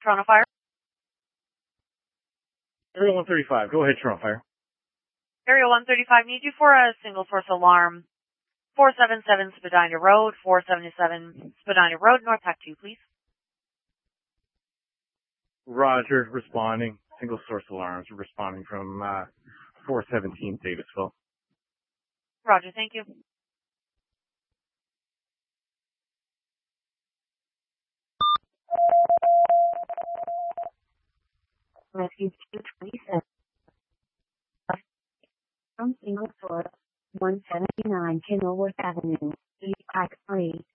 Toronto Fire. Area 135. Go ahead, Toronto Fire. Area 135, need you for a single source alarm. 477 Spadina Road, 477 Spadina Road, North Pack 2, please. Roger, responding. Single source alarms. Responding from 417 Davisville. Roger, thank you. Rescue 227. From single source, 179 Kenilworth Avenue, East Pack 3.